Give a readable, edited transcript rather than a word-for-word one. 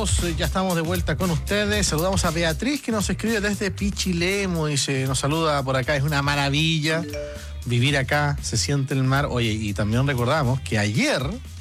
amigos, ya estamos de vuelta con ustedes. Saludamos a Beatriz, que nos escribe desde Pichilemu y nos saluda por acá. Es una maravilla vivir acá, se siente el mar. Oye, y también recordamos que ayer